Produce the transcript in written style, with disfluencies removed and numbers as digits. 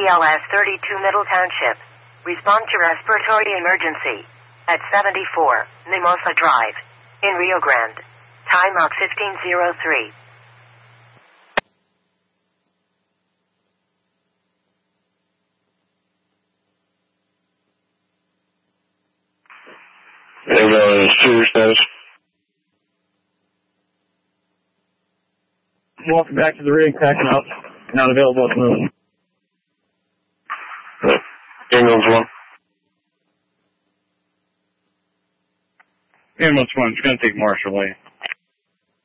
BLS 32 Middle Township. Respond to respiratory emergency. At 74, Mimosa Drive. In Rio Grande. Time out 1503. Sewer status. Welcome back to the rig, packing up. Not available at the moment. Ambulance 1. Ambulance 1, it's going to take Marshall away.